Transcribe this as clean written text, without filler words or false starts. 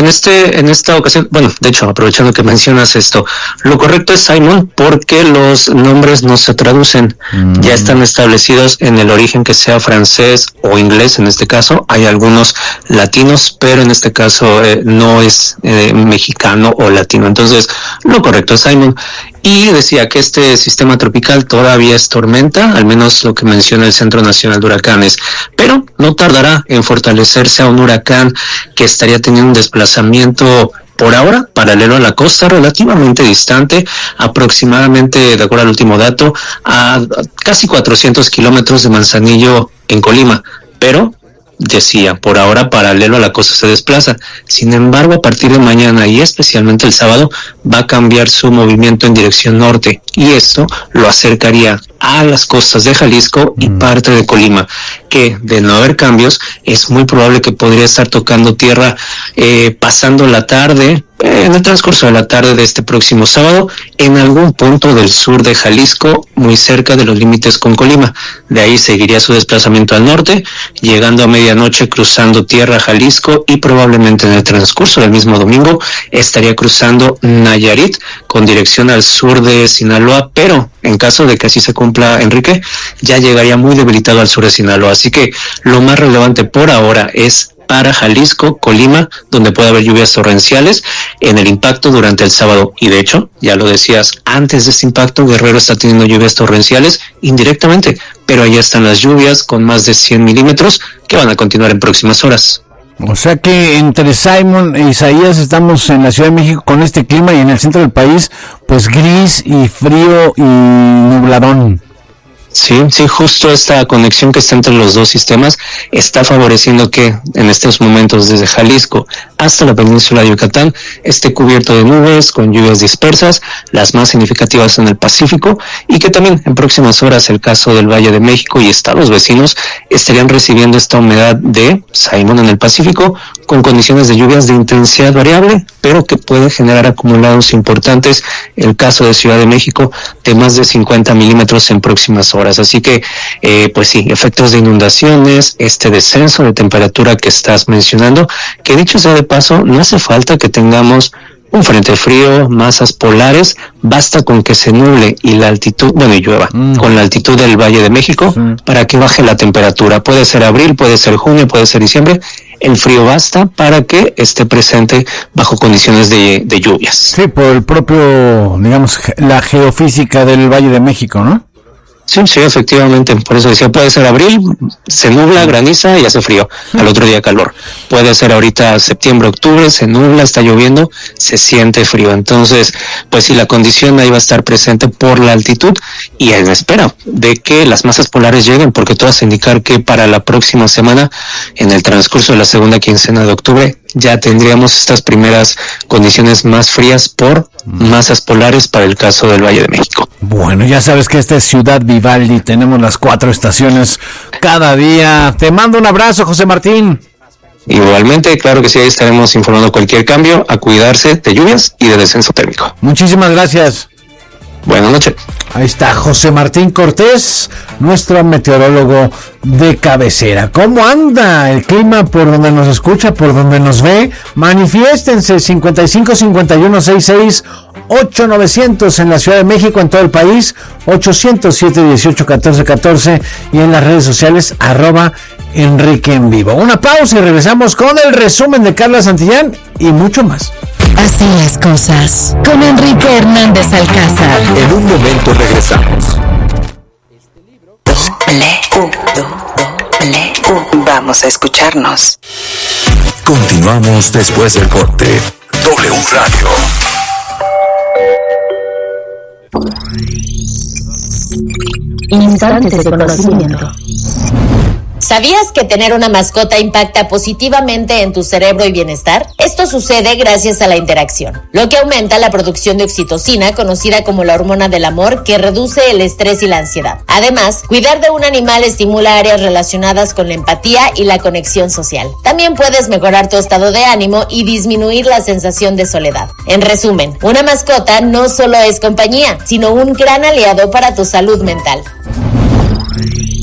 en esta ocasión, bueno, de hecho, aprovechando que mencionas esto, lo correcto es Simon porque los nombres no se traducen, ya están establecidos en el origen, que sea francés o inglés en este caso. Hay algunos latinos, pero en este caso no es mexicano o latino, entonces lo correcto es Simon. Y decía que este sistema tropical todavía es tormenta, al menos lo que menciona el Centro Nacional de Huracanes, pero no tardará en fortalecerse a un huracán que estaría teniendo un desplazamiento por ahora paralelo a la costa, relativamente distante, aproximadamente, de acuerdo al último dato, a casi 400 kilómetros de Manzanillo, en Colima, pero decía, por ahora paralelo a la costa se desplaza. Sin embargo, a partir de mañana y especialmente el sábado va a cambiar su movimiento en dirección norte, y esto lo acercaría a las costas de Jalisco y parte de Colima, que de no haber cambios es muy probable que podría estar tocando tierra pasando la tarde, en el transcurso de la tarde de este próximo sábado, en algún punto del sur de Jalisco, muy cerca de los límites con Colima. De ahí seguiría su desplazamiento al norte, llegando a medianoche, cruzando tierra a Jalisco, y probablemente en el transcurso del mismo domingo estaría cruzando Nayarit con dirección al sur de Sinaloa, pero en caso de que así se cumpla, Enrique, ya llegaría muy debilitado al sur de Sinaloa. Así que lo más relevante por ahora es para Jalisco, Colima, donde puede haber lluvias torrenciales en el impacto durante el sábado. Y de hecho, ya lo decías, antes de este impacto, Guerrero está teniendo lluvias torrenciales indirectamente, pero allá están las lluvias con más de 100 milímetros que van a continuar en próximas horas. O sea que entre Simon e Isaías estamos en la Ciudad de México con este clima, y en el centro del país, pues gris y frío y nubladón. Sí, justo esta conexión que está entre los dos sistemas está favoreciendo que en estos momentos desde Jalisco hasta la península de Yucatán esté cubierto de nubes con lluvias dispersas, las más significativas en el Pacífico, y que también en próximas horas el caso del Valle de México y estados vecinos estarían recibiendo esta humedad de Simon en el Pacífico, con condiciones de lluvias de intensidad variable, pero que puede generar acumulados importantes. El caso de Ciudad de México de más de 50 milímetros en próximas horas. Así que, pues sí, efectos de inundaciones, este descenso de temperatura que estás mencionando, que dicho sea de paso, no hace falta que tengamos un frente frío, masas polares, basta con que se nuble y la altitud, bueno, y llueva, con la altitud del Valle de México, para que baje la temperatura. Puede ser abril, puede ser junio, puede ser diciembre. El frío basta para que esté presente bajo condiciones de lluvias. Sí, por el propio, digamos, la geofísica del Valle de México, ¿no? Sí, efectivamente, por eso decía, puede ser abril, se nubla, graniza y hace frío, al otro día calor. Puede ser ahorita septiembre, octubre, se nubla, está lloviendo, se siente frío. Entonces, pues sí, la condición ahí va a estar presente por la altitud y en espera de que las masas polares lleguen, porque todas indicar que para la próxima semana, en el transcurso de la segunda quincena de octubre, ya tendríamos estas primeras condiciones más frías por masas polares para el caso del Valle de México. Bueno, ya sabes que esta es Ciudad Vivaldi, tenemos las 4 estaciones cada día. Te mando un abrazo, José Martín. Igualmente, claro que sí, ahí estaremos informando cualquier cambio, a cuidarse de lluvias y de descenso térmico. Muchísimas gracias. Buenas noches. Ahí está José Martín Cortés, nuestro meteorólogo de cabecera. ¿Cómo anda el clima por donde nos escucha, por donde nos ve? Manifiéstense, 55 51 66 8900 en la Ciudad de México, en todo el país, 800 718 1414 y en las redes sociales, @Enrique en Vivo. Una pausa y regresamos con el resumen de Carla Santillán y mucho más. Así las cosas, con Enrique Hernández Alcázar. En un momento regresamos. Vamos a escucharnos. Continuamos después del corte. W Radio. Instantes de conocimiento. ¿Sabías que tener una mascota impacta positivamente en tu cerebro y bienestar? Esto sucede gracias a la interacción, lo que aumenta la producción de oxitocina, conocida como la hormona del amor, que reduce el estrés y la ansiedad. Además, cuidar de un animal estimula áreas relacionadas con la empatía y la conexión social. También puedes mejorar tu estado de ánimo y disminuir la sensación de soledad. En resumen, una mascota no solo es compañía, sino un gran aliado para tu salud mental.